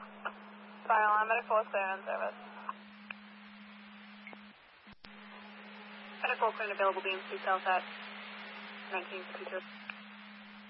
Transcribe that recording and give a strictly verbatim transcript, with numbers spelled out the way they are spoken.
File, I'm at a four seven service. At a four clean available beam, two cells at nineteen fifty-two.